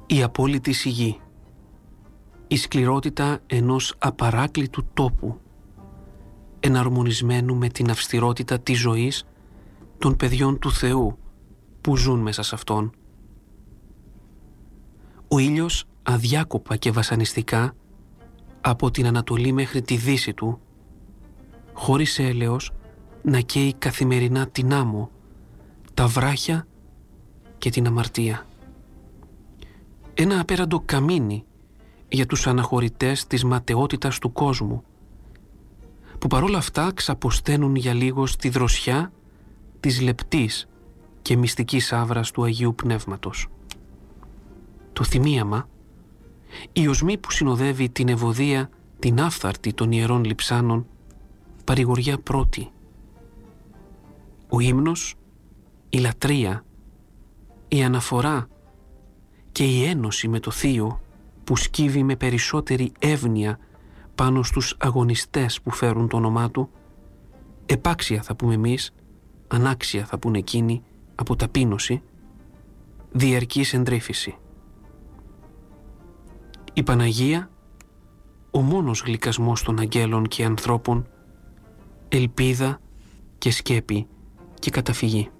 Η απόλυτη σιγή. Η σκληρότητα ενός απαράκλητου τόπου, εναρμονισμένου με την αυστηρότητα της ζωής των παιδιών του Θεού που ζουν μέσα σε αυτόν. Ο ήλιος αδιάκοπα και βασανιστικά από την Ανατολή μέχρι τη Δύση του, χωρίς έλεος να καίει καθημερινά την άμμο, τα βράχια και την αμαρτία. Ένα απέραντο καμίνι για τους αναχωρητές της ματαιότητας του κόσμου, που παρόλα αυτά ξαποσταίνουν για λίγο στη δροσιά της λεπτής και μυστικής άβρας του Αγίου Πνεύματος. Το θυμίαμα, η οσμή που συνοδεύει την ευωδία, την άφθαρτη των ιερών λειψάνων, παρηγοριά πρώτη. Ο ύμνος, η λατρεία, η αναφορά και η ένωση με το Θείο που σκύβει με περισσότερη εύνοια πάνω στους αγωνιστές που φέρουν το όνομά του, επάξια θα πούμε εμείς, ανάξια θα πουν εκείνοι από ταπείνωση, διαρκής εντρύφηση. Η Παναγία, ο μόνος γλυκασμός των αγγέλων και ανθρώπων, ελπίδα και σκέπη και καταφυγή.